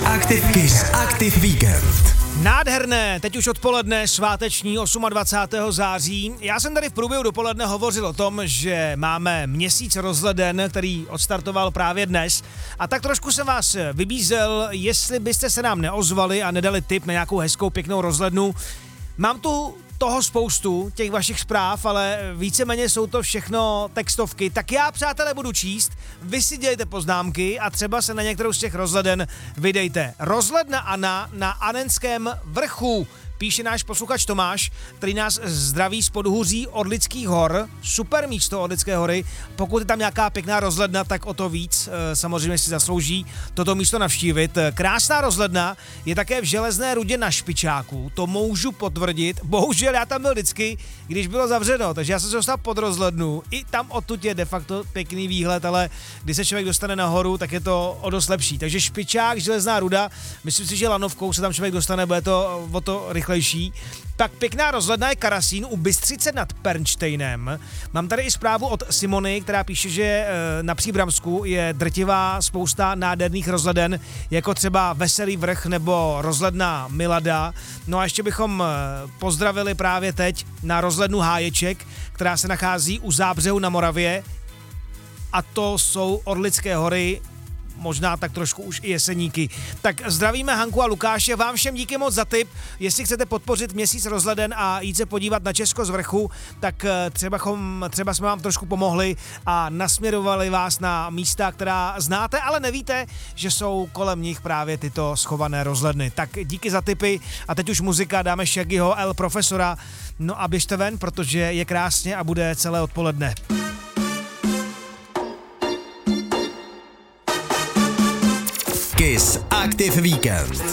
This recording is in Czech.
Kiss Aktiv víkend. Nádherné, teď už odpoledne, sváteční 28. září. Já jsem tady v průběhu dopoledne hovořil o tom, že máme měsíc rozhleden, který odstartoval právě dnes. A tak trošku jsem vás vybízel, jestli byste se nám neozvali a nedali tip na nějakou hezkou, pěknou rozhlednu. Mám tu toho spoustu, těch vašich zpráv, ale víceméně jsou to všechno textovky. Tak já, přátelé, budu číst, vy si dělejte poznámky a třeba se na některou z těch rozhleden vydejte. Rozhledna Anna na Anenském vrchu, píše náš posluchač Tomáš, který nás zdraví z Podhůří Orlických hor. Super místo Orlické hory. Pokud je tam nějaká pěkná rozhledna, tak o to víc samozřejmě si zaslouží toto místo navštívit. Krásná rozhledna je také v Železné Rudě na Špičáku. To můžu potvrdit. Bohužel já tam byl vždycky, když bylo zavřeno, takže já jsem se dostal pod rozhlednu. I tam odtud je de facto pěkný výhled, ale když se člověk dostane nahoru, tak je to o dost lepší. Takže Špičák, Železná Ruda, myslím si, že lanovkou se tam člověk dostane, bude to o to rychlejší. Tak pěkná rozhledna je Karasín u Bystřice nad Pernštejnem. Mám tady i zprávu od Simony, která píše, že na Příbramsku je drtivá spousta nádherných rozhleden, jako třeba Veselý vrch nebo rozhledna Milada. No a ještě bychom pozdravili právě teď na rozhlednu Háječek, která se nachází u Zábřehu na Moravě. A to jsou Orlické hory, možná tak trošku už i Jeseníky. Tak zdravíme Hanku a Lukáše, vám všem díky moc za tip. Jestli chcete podpořit měsíc rozhleden a jít se podívat na Česko z vrchu, tak třeba jsme vám trošku pomohli a nasměrovali vás na místa, která znáte, ale nevíte, že jsou kolem nich právě tyto schované rozhledny. Tak díky za tipy a teď už muzika, dáme Shaggyho, El Profesora. No a běžte ven, protože je krásně a bude celé odpoledne. Kiss Aktiv víkend.